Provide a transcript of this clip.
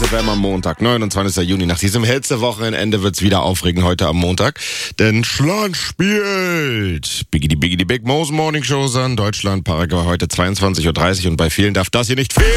FM am Montag, 29. Juni. Nach diesem Hitze-Wochenende wird's wieder aufregend heute am Montag. Denn Schland spielt Biggie die Big Mo's Morning Show an. Deutschland, Paraguay heute 22:30 Uhr. Und bei vielen darf das hier nicht fehlen.